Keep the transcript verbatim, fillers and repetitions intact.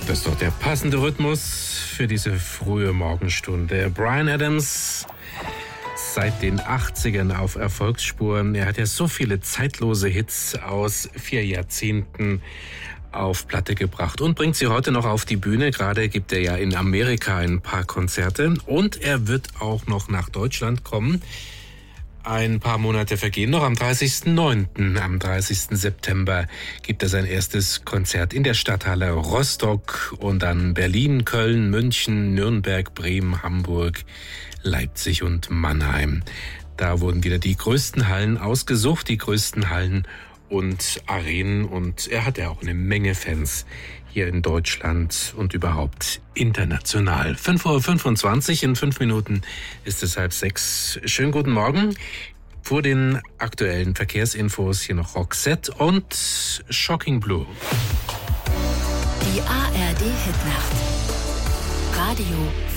Das ist doch der passende Rhythmus für diese frühe Morgenstunde. Bryan Adams, seit den achtzigern auf Erfolgsspuren. Er hat ja so viele zeitlose Hits aus vier Jahrzehnten auf Platte gebracht und bringt sie heute noch auf die Bühne. Gerade gibt er ja in Amerika ein paar Konzerte und er wird auch noch nach Deutschland kommen. Ein paar Monate vergehen noch. Am dreißigsten neunten, am dreißigsten September gibt er sein erstes Konzert in der Stadthalle Rostock und dann Berlin, Köln, München, Nürnberg, Bremen, Hamburg, Leipzig und Mannheim. Da wurden wieder die größten Hallen ausgesucht, die größten Hallen und Arenen, und er hat ja auch eine Menge Fans hier in Deutschland und überhaupt international. fünf Uhr fünfundzwanzig, in fünf Minuten ist es halb sechs. Schönen guten Morgen. Vor den aktuellen Verkehrsinfos hier noch Roxette und Shocking Blue. Die A R D-Hitnacht. Radio